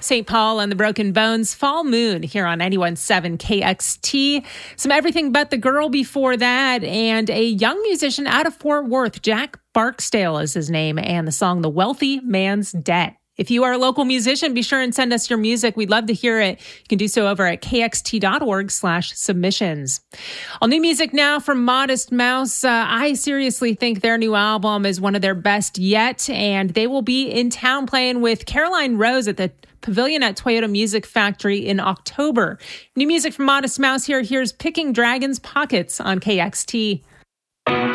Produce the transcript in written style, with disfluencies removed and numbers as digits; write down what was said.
St. Paul and the Broken Bones, Fall Moon here on 91.7 KXT. Some Everything But the Girl before that, and a young musician out of Fort Worth, Jack Barksdale is his name, and the song The Wealthy Man's Debt. If you are a local musician, be sure and send us your music. We'd love to hear it. You can do so over at kxt.org/submissions. All new music now from Modest Mouse. I seriously think their new album is one of their best yet, and they will be in town playing with Caroline Rose at the Pavilion at Toyota Music Factory in October. New music from Modest Mouse here. Here's Picking Dragon's Pockets on KXT.